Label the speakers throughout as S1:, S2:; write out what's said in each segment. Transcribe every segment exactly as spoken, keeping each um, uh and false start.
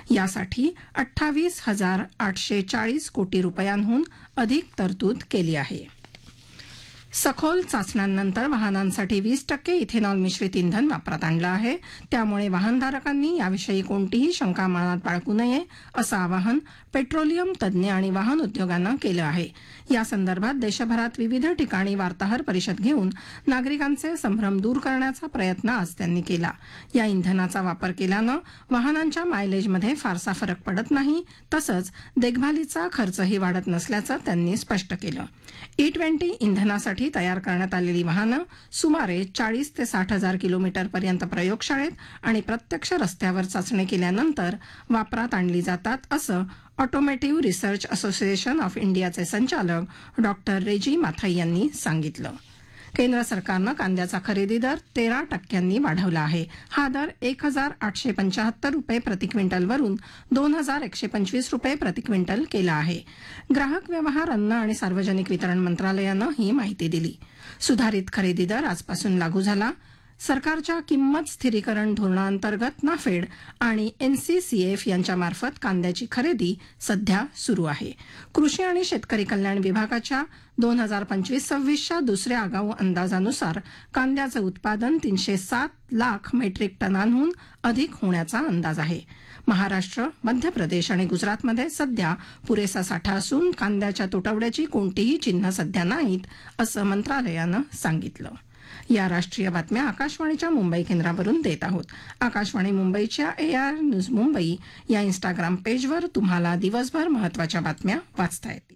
S1: यासाठी अठ्ठावीस हजार आठशे चाळीस कोटी रुपयांहून अधिक तरतूद केली आहे. सखोल चाचण्यांनंतर वाहनांसाठी वीस टक्के इथेनॉल मिश्रित इंधन वापरात आणलं आहे. त्यामुळे वाहनधारकांनी याविषयी कोणतीही शंका मनात बाळगू नये असं आवाहन पेट्रोलियम तज्ज्ञ आणि वाहन उद्योगानं केलं आहे. या संदर्भात देशभरात विविध ठिकाणी वार्ताहर परिषद घेऊन नागरिकांचे संभ्रम दूर करण्याचा प्रयत्न आज त्यांनी केला. या इंधनाचा वापर केल्यानं वाहनांच्या मायलेजमध्ये फारसा फरक पडत नाही, तसंच देखभालीचा खर्चही वाढत नसल्याचं त्यांनी स्पष्ट केलं. ई ट्वेंटी इंधनासाठी तयार करण्यात आलेली वाहनं सुमारे चाळीस ते साठ हजार किलोमीटरपर्यंत प्रयोगशाळेत आणि प्रत्यक्ष रस्त्यावर चाचणी केल्यानंतर वापरात आणली जातात असं ऑटोमोटिव्ह रिसर्च असोसिएशन ऑफ इंडियाचे संचालक डॉक्टर रेजी माथाई यांनी सांगितलं. केंद्र सरकारनं कांद्याचा खरेदी दर तेरा टक्क्यांनी वाढवला आहे. हा दर एक हजार आठशे पंचाहत्तर रुपये प्रति क्विंटलवरून दोन हजार एकशे पंचवीस रुपये प्रति क्विंटल केला आहे. ग्राहक व्यवहार, अन्न आणि सार्वजनिक वितरण मंत्रालयानं ही माहिती दिली. सुधारित खरेदी दर आजपासून लागू झाला. सरकारच्या किंमत स्थिरीकरण धोरणाअंतर्गत नाफेड आणि एनसीसीएफ यांच्यामार्फत कांद्याची खरेदी सध्या सुरू आहे. कृषी आणि शेतकरी कल्याण विभागाच्या दोन हजार पंचवीस सव्वीसच्या दुसऱ्या आगाऊ अंदाजानुसार कांद्याचं उत्पादन तीनशे सात लाख मेट्रिक टनांहून अधिक होण्याचा अंदाज आहे. महाराष्ट्र, मध्य प्रदेश आणि गुजरातमध्ये सध्या पुरेसा साठा असून कांद्याच्या तुटवड्याची कोणतीही चिन्ह सध्या नाहीत असं मंत्रालयानं सांगितलं. या राष्ट्रीय बातम्या आकाशवाणीच्या मुंबई केंद्रावरून देत आहोत. आकाशवाणी मुंबईच्या ए आर न्यूज मुंबई या इंस्टाग्राम पेजवर तुम्हाला दिवसभर महत्त्वाच्या बातम्या वाचता येतील.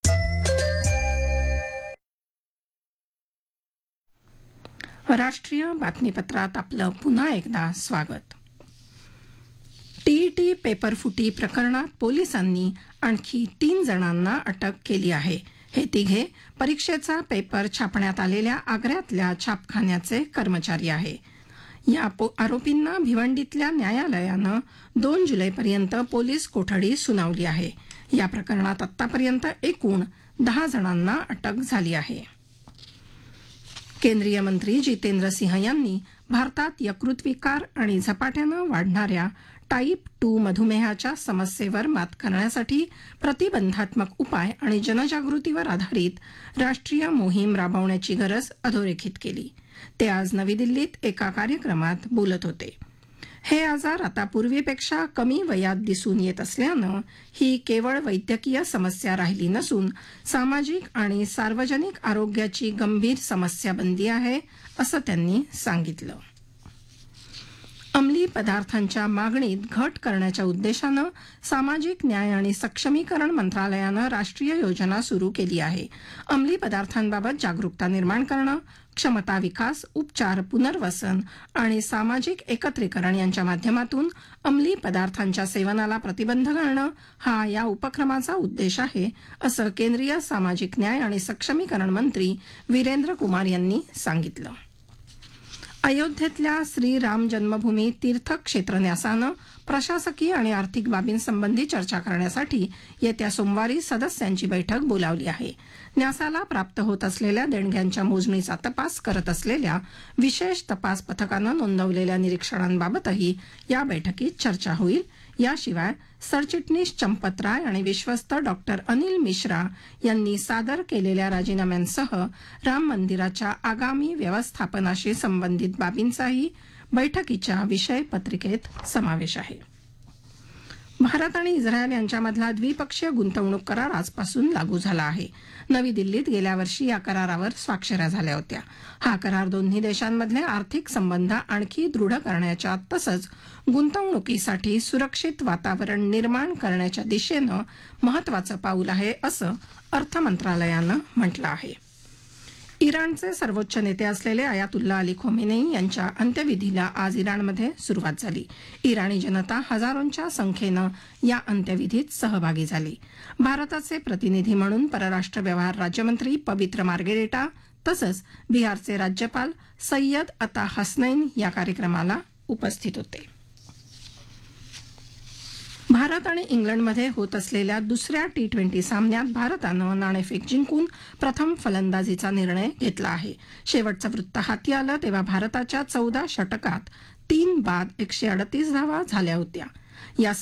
S1: राष्ट्रीय बातमीपत्रात आपलं पुन्हा एकदा स्वागत. टीईटी पेपरफुटी प्रकरणात पोलिसांनी आणखी तीन जणांना अटक केली आहे. हे तिघे परीक्षेचा पेपर छापण्यात आलेल्या आग्र्यातल्या छापखान्याचे कर्मचारी आहे. या आरोपींना भिवंडीतल्या न्यायालयानं दोन जुलैपर्यंत पोलीस कोठडी सुनावली आहे. या प्रकरणात आतापर्यंत एकूण दहा जणांना अटक झाली आहे. केंद्रीय मंत्री जितेंद्र सिंह यांनी भारतात यकृत विकार आणि झपाट्यानं वाढणाऱ्या टाईप टू मधुमेहाच्या समस्येवर मात करण्यासाठी प्रतिबंधात्मक उपाय आणि जनजागृतीवर आधारित राष्ट्रीय मोहीम राबवण्याची गरज अधोरेखित केली. ते आज नवी दिल्लीत एका कार्यक्रमात बोलत होते. हे आजार आता पूर्वीपेक्षा कमी वयात दिसून येत असल्यानं ही केवळ वैद्यकीय समस्या राहिली नसून सामाजिक आणि सार्वजनिक आरोग्याची गंभीर समस्या बनली आहे असं त्यांनी सांगितलं. अंमली पदार्थांच्या मागणीत घट करण्याच्या उद्देशानं सामाजिक न्याय आणि सक्षमीकरण मंत्रालयानं राष्ट्रीय योजना सुरू केली आहे. अंमली पदार्थांबाबत जागरूकता निर्माण करणं, क्षमता विकास, उपचार, पुनर्वसन आणि सामाजिक एकत्रीकरण यांच्या माध्यमातून अंमली पदार्थांच्या सेवनाला प्रतिबंध घालणं हा या उपक्रमाचा उद्देश आहे असं केंद्रीय सामाजिक न्याय आणि सक्षमीकरण मंत्री वीरेंद्र कुमार यांनी सांगितलं. अयोध्येतल्या श्रीराम जन्मभूमी तीर्थक्षेत्र न्यासानं प्रशासकीय आणि आर्थिक बाबींसंबंधी चर्चा करण्यासाठी येत्या सोमवारी सदस्यांची बैठक बोलावली आहे. न्यासाला प्राप्त होत असलेल्या देणग्यांच्या मोजणीचा तपास करत असलेल्या विशेष तपास पथकानं नोंदवलेल्या निरीक्षणांबाबतही या बैठकीत चर्चा होईल. याशिवाय सरचिटणीस चंपत राय आणि विश्वस्त डॉक्टर अनिल मिश्रा यांनी सादर केलेल्या राजीनाम्यांसह राम मंदिराच्या आगामी व्यवस्थापनाशी संबंधित बाबींचाही बैठकीच्या विषय पत्रिकेत समावेश आहे. भारत आणि इस्रायल यांच्यामधला द्विपक्षीय गुंतवणूक करार आजपासून लागू झाला आहे. नवी दिल्लीत गेल्या वर्षी या करारावर स्वाक्षऱ्या झाल्या होत्या. हा करार दोन्ही देशांमधले आर्थिक संबंध आणखी दृढ करण्याच्या तसंच गुंतवणुकीसाठी सुरक्षित वातावरण निर्माण करण्याच्या दिशेनं महत्त्वाचं पाऊल आहे असं अर्थ मंत्रालयानं म्हटलं आहे. इराणचे सर्वोच्च नेते असलेले आयातुल्ला अली खोमेनी यांच्या अंत्यविधीला आज इराणमध्ये सुरुवात झाली. इराणी जनता हजारोंच्या संख्येनं या अंत्यविधीत सहभागी झाली. भारताचे प्रतिनिधी म्हणून परराष्ट्र व्यवहार राज्यमंत्री पवित्र मार्गेरेटा तसंच बिहारचे राज्यपाल सय्यद अता हसनैन या कार्यक्रमाला उपस्थित होते. भारत आणि इंग्लंडमध्ये होत असलेल्या दुसऱ्या टी ट्वेंटी सामन्यात भारतानं नाणेफेक जिंकून प्रथम फलंदाजीचा निर्णय घेतला आहे. शेवटचं वृत्त हाती आलं तेव्हा भारताच्या चौदा षटकात तीन बाद एकशे अडतीस धावा झाल्या होत्या. या